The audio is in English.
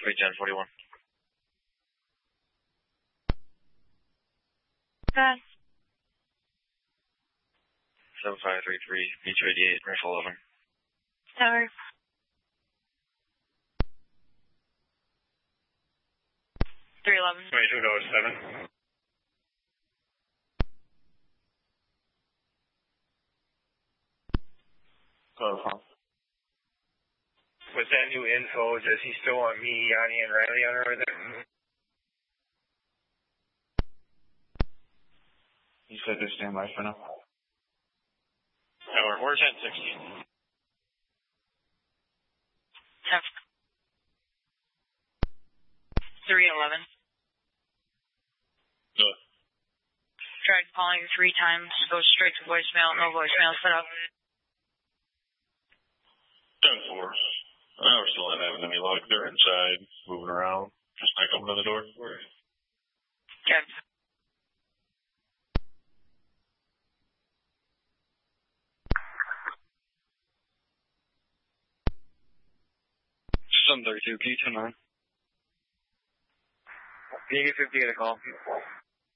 31041. Pass. 7533, B288, rifle 11. Tower. 311. 22.7. With that new info, does he still want me, Yanni, and Riley on over there? He said to stand by for now. Yeah, we're 1060. 311. Good. Tried calling 3 times, goes straight to voicemail, no voicemail set up. 10-4. We're still not having any luck. They're inside, moving around. Just back open to the door. Okay. Some 32, can you turn on? Can you get 50 at a call?